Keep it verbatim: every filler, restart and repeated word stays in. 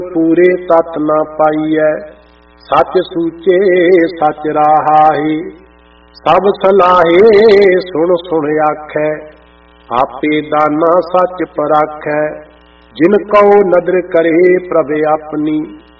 पूरे तत न पाइय, सच सूचे सच राहाहे। सब सलाहे सुन सुन आखै, आपे दाना सच पराखै। जिन कौ नदर करे प्रभ अपनी,